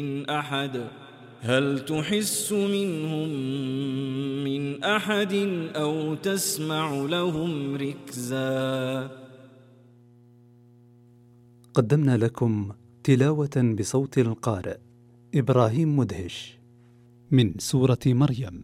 من أحد هل تحس منهم من أحد أو تسمع لهم ركزا. قدمنا لكم تلاوة بصوت القارئ إبراهيم مدهش من سورة مريم.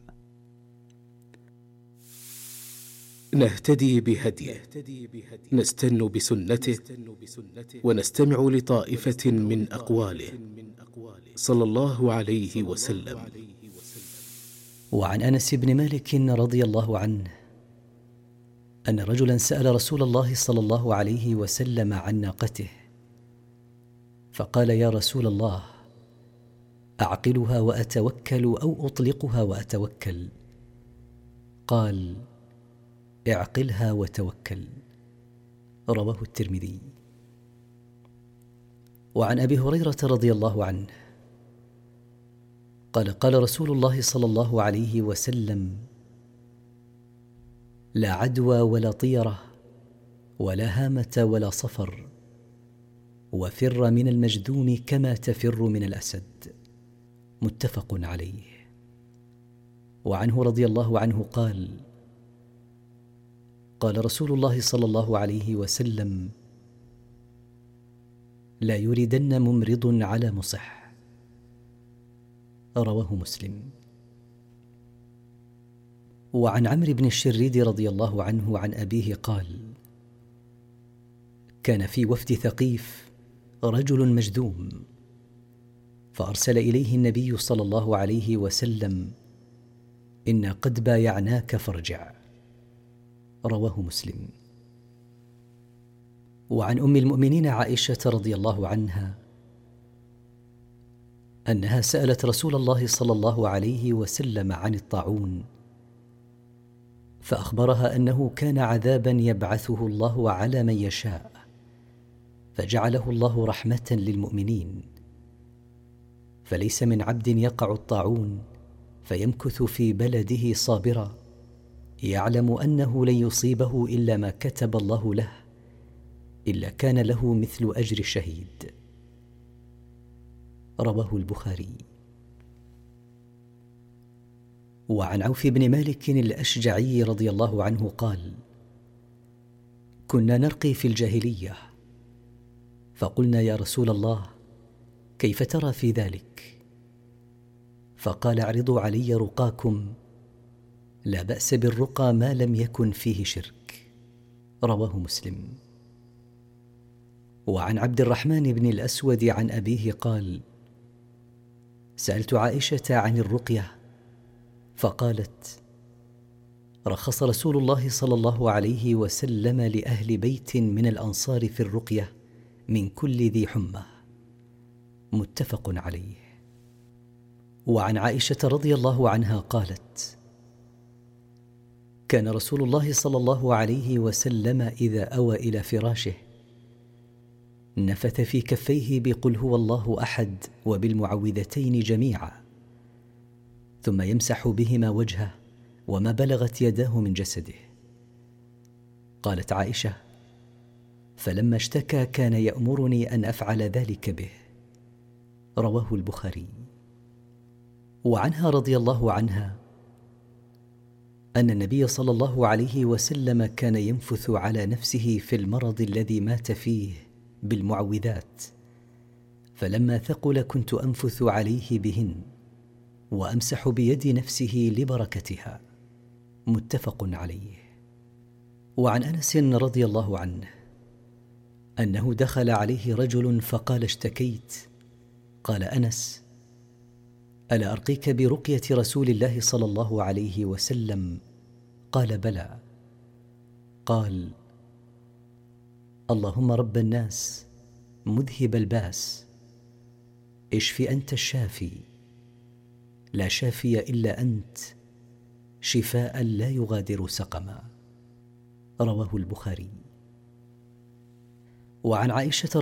نهتدي بهديه، نستن بسنته، ونستمع لطائفة من أقواله صلى الله عليه وسلم. وعن أنس بن مالك رضي الله عنه أن رجلا سأل رسول الله صلى الله عليه وسلم عن ناقته، فقال: يا رسول الله، أعقلها وأتوكل أو أطلقها وأتوكل؟ قال: اعقلها وتوكل. رواه الترمذي. وعن أبي هريرة رضي الله عنه قال: قال رسول الله صلى الله عليه وسلم: لا عدوى ولا طيرة ولا هامة ولا صفر، وفر من المجذوم كما تفر من الأسد. متفق عليه. وعنه رضي الله عنه قال: قال رسول الله صلى الله عليه وسلم: لا يردن ممرض على مصح. رواه مسلم. وعن عمرو بن الشريد رضي الله عنه عن أبيه قال: كان في وفد ثقيف رجل مجذوم، فأرسل إليه النبي صلى الله عليه وسلم: إنا قد بايعناك فارجع. رواه مسلم. وعن أم المؤمنين عائشة رضي الله عنها أنها سألت رسول الله صلى الله عليه وسلم عن الطاعون، فأخبرها أنه كان عذابا يبعثه الله على من يشاء، فجعله الله رحمة للمؤمنين، فليس من عبد يقع الطاعون فيمكث في بلده صابرا يعلم أنه لن يصيبه إلا ما كتب الله له، إلا كان له مثل أجر الشهيد. رواه البخاري. وعن عوف بن مالك الأشجعي رضي الله عنه قال: كنا نرقي في الجاهلية، فقلنا: يا رسول الله، كيف ترى في ذلك؟ فقال: اعرضوا علي رقاكم، لا بأس بالرقى ما لم يكن فيه شرك. رواه مسلم. وعن عبد الرحمن بن الأسود عن أبيه قال: سألت عائشة عن الرقية، فقالت: رخص رسول الله صلى الله عليه وسلم لأهل بيت من الأنصار في الرقية من كل ذي حمى. متفق عليه. وعن عائشة رضي الله عنها قالت: كان رسول الله صلى الله عليه وسلم إذا أوى إلى فراشه نفث في كفيه بقل هو الله أحد وبالمعوذتين جميعا، ثم يمسح بهما وجهه وما بلغت يداه من جسده. قالت عائشة: فلما اشتكى كان يأمرني أن أفعل ذلك به. رواه البخاري. وعنها رضي الله عنها أن النبي صلى الله عليه وسلم كان ينفث على نفسه في المرض الذي مات فيه بالمعوذات، فلما ثقل كنت أنفث عليه بهن وأمسح بيد نفسه لبركتها. متفق عليه. وعن أنس رضي الله عنه أنه دخل عليه رجل فقال: اشتكيت. قال أنس: ألا أرقيك برقية رسول الله صلى الله عليه وسلم؟ قال: بلى. قال: اللهم رب الناس مذهب الباس، اشف أنت الشافي، لا شافي إلا أنت، شفاء لا يغادر سقما. رواه البخاري. وعن عائشة